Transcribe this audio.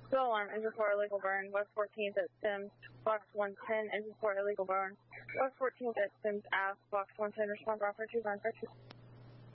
Go alarm, engine for illegal burn, West 14th at Sims, box 110, engine for illegal burn. West 14th at Sims Ave, box 110, respond for 2 952.